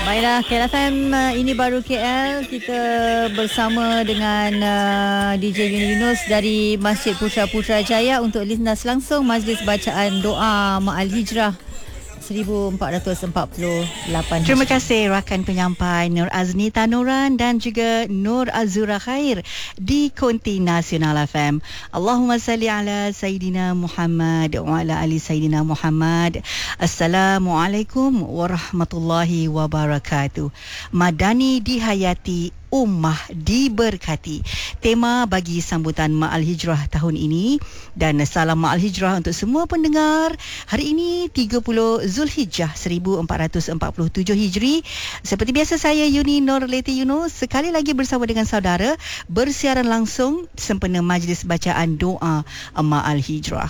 Baiklah, KLFM ini baru KL. Kita bersama dengan DJ Yuni Yunus dari Masjid Putrajaya untuk lintas langsung majlis bacaan doa Ma'al Hijrah 1448. Terima kasih rakan penyampai Nur Azni Tanuran dan juga Nur Azura Khair di Konti Nasional FM. Allahumma salli ala Sayyidina Muhammad wa ala ali Sayyidina Muhammad. Assalamualaikum warahmatullahi wabarakatuh. Madani dihayati, ummah diberkati. Tema bagi sambutan Ma'al Hijrah tahun ini, dan salam Ma'al Hijrah untuk semua pendengar. Hari ini 30 Zulhijjah 1447 Hijri. Seperti biasa, saya Yuni Nurleti Yunus sekali lagi bersama dengan saudara bersiaran langsung sempena majlis bacaan doa Ma'al Hijrah.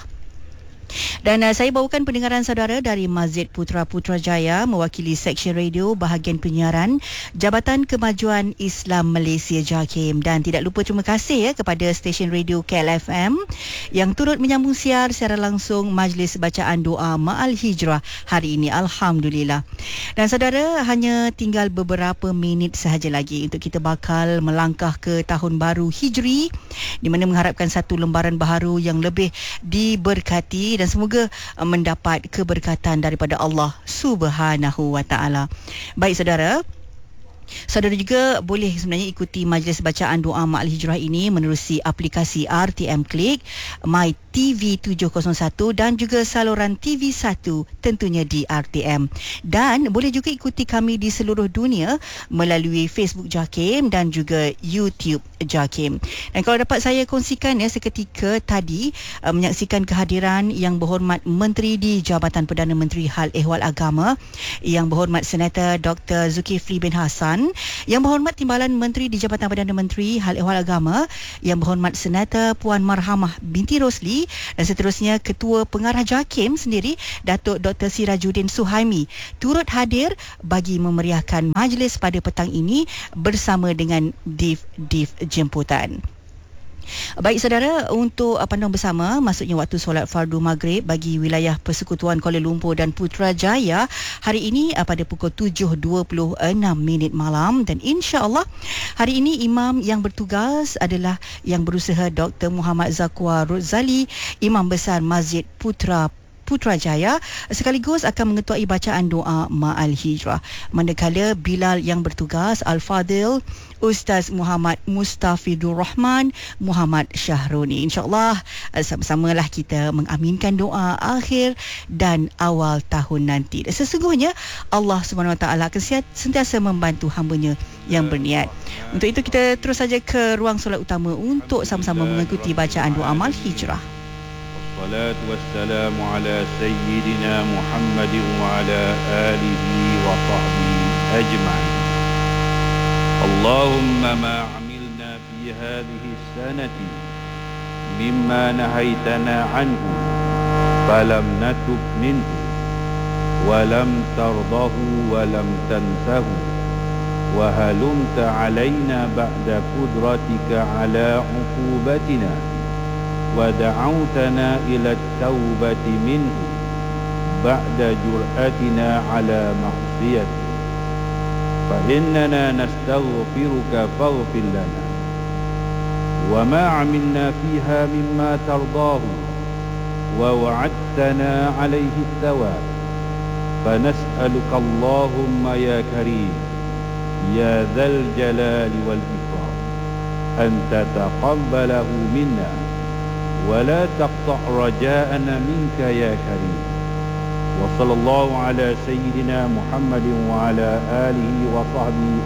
Dan saya bawakan pendengaran saudara dari Masjid Putrajaya mewakili Seksyen Radio bahagian penyiaran Jabatan Kemajuan Islam Malaysia JAKIM. Dan tidak lupa terima kasih kepada stesen radio KLFM yang turut menyambung siaran langsung majlis bacaan doa Ma'al Hijrah hari ini. Alhamdulillah. Dan saudara, hanya tinggal beberapa minit sahaja lagi untuk kita bakal melangkah ke tahun baru Hijri, di mana mengharapkan satu lembaran baharu yang lebih diberkati dan semoga mendapat keberkatan daripada Allah Subhanahu wa taala. Baik saudara, saudara juga boleh sebenarnya ikuti majlis bacaan doa Ma'al Hijrah ini menerusi aplikasi RTM Klik, My TV 701 dan juga saluran TV1 tentunya di RTM. Dan boleh juga ikuti kami di seluruh dunia melalui Facebook JAKIM dan juga YouTube JAKIM. Dan kalau dapat saya kongsikan seketika tadi menyaksikan kehadiran Yang Berhormat Menteri di Jabatan Perdana Menteri Hal Ehwal Agama, Yang Berhormat Senator Dr. Zulkifli bin Hassan, Yang Berhormat Timbalan Menteri di Jabatan Perdana Menteri Hal Ehwal Agama, Yang Berhormat Senator Puan Marhamah binti Rosli, dan seterusnya Ketua Pengarah JAKIM sendiri Datuk Dr. Sirajuddin Suhaimi turut hadir bagi memeriahkan majlis pada petang ini bersama dengan div jemputan. Baik saudara, untuk panduan bersama maksudnya waktu solat fardu maghrib bagi wilayah Persekutuan Kuala Lumpur dan Putrajaya hari ini pada pukul 7.26 malam, dan insya-Allah hari ini imam yang bertugas adalah Yang Berusaha Dr. Muhammad Zakwa Rozali, Imam Besar Masjid Putrajaya, sekaligus akan mengetuai bacaan doa Ma'al Hijrah. Manakala Bilal yang bertugas Al-Fadil Ustaz Muhammad Mustafidur Rahman Muhammad Syahroni. InsyaAllah sama-samalah kita mengaminkan doa akhir dan awal tahun nanti. Dan sesungguhnya Allah SWT akan sentiasa membantu hamba-Nya yang berniat. Untuk itu kita terus saja ke ruang solat utama untuk sama-sama mengikuti bacaan doa Ma'al Hijrah. Wassalatu wassalamu ala Sayyidina Muhammad wa ala alihi wa sahbihi ajma'in. Allahumma ma amilna fi hadhihi sanati mimma nahaytana anhu falam natub minhu wa lam tardahu wa lam tansahu wa halumta alayna ba'da qudratika ala uqubatina ودعوتنا إلى التوبة منه بعد جرأتنا على معصيته فإننا نستغفرك فاغفر لنا وما عملنا فيها مما ترضاه ووعدتنا عليه الثواب فنسألك اللهم يا كريم يا ذا الجلال والإكرام أن تتقبله منا ولا تقطع رجاءنا منك يا كريم. وصلى الله على سيدنا محمد وعلى آله وصحبه